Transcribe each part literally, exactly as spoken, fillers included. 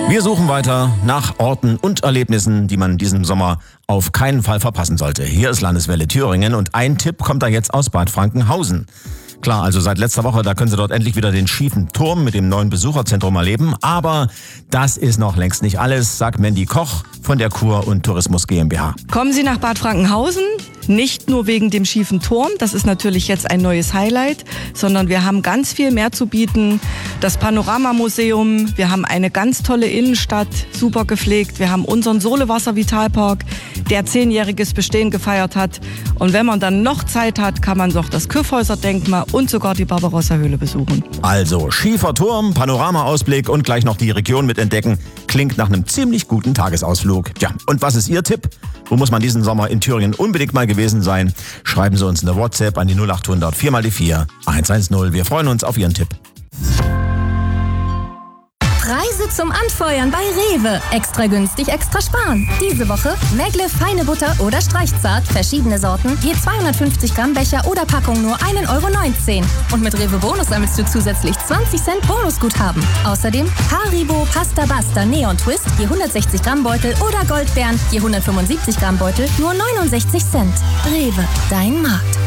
Wir suchen weiter nach Orten und Erlebnissen, die man diesen Sommer auf keinen Fall verpassen sollte. Hier ist Landeswelle Thüringen und ein Tipp kommt da jetzt aus Bad Frankenhausen. Klar, also seit letzter Woche, da können Sie dort endlich wieder den schiefen Turm mit dem neuen Besucherzentrum erleben. Aber das ist noch längst nicht alles, sagt Mandy Koch von der Kur- und Tourismus GmbH. Kommen Sie nach Bad Frankenhausen, nicht nur wegen dem schiefen Turm, das ist natürlich jetzt ein neues Highlight, sondern wir haben ganz viel mehr zu bieten. Das Panoramamuseum, wir haben eine ganz tolle Innenstadt, super gepflegt. Wir haben unseren Solewasser Vitalpark, der zehnjähriges Bestehen gefeiert hat. Und wenn man dann noch Zeit hat, kann man doch das Kyffhäuser-Denkmal und sogar die Barbarossa-Höhle besuchen. Also schiefer Turm, Panoramaausblick und gleich noch die Region mitentdecken. Klingt nach einem ziemlich guten Tagesausflug. Tja, und was ist Ihr Tipp? Wo muss man diesen Sommer in Thüringen unbedingt mal gewesen sein? Schreiben Sie uns eine WhatsApp an die null acht hundert vier mal die vier eins eins null. Wir freuen uns auf Ihren Tipp. Preise zum Anfeuern bei Rewe. Extra günstig, extra sparen. Diese Woche Megle feine Butter oder Streichzart, verschiedene Sorten, je zweihundertfünfzig Gramm Becher oder Packung nur ein Euro neunzehn. Und mit Rewe Bonus sammelst du zusätzlich zwanzig Cent Bonusguthaben. Außerdem Haribo Pasta Basta Neon Twist, je hundertsechzig Gramm Beutel oder Goldbeeren, je hundertfünfundsiebzig Gramm Beutel, nur neunundsechzig Cent. Rewe, dein Markt.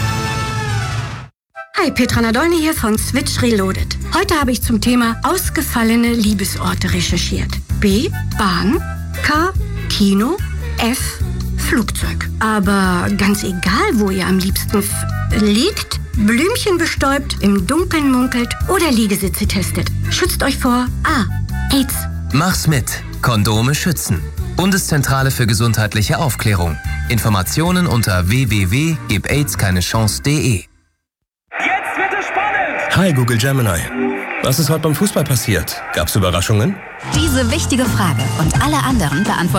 Hi, Petra Nadolny hier von Switch Reloaded. Heute habe ich zum Thema ausgefallene Liebesorte recherchiert. B. Bahn. K. Kino. F. Flugzeug. Aber ganz egal, wo ihr am liebsten f- liegt, Blümchen bestäubt, im Dunkeln munkelt oder Liegesitze testet. Schützt euch vor A. AIDS. Mach's mit. Kondome schützen. Bundeszentrale für gesundheitliche Aufklärung. Informationen unter w w w punkt gib aids keine chance punkt de. Hi Google Gemini. Was ist heute beim Fußball passiert? Gab's Überraschungen? Diese wichtige Frage und alle anderen beantworten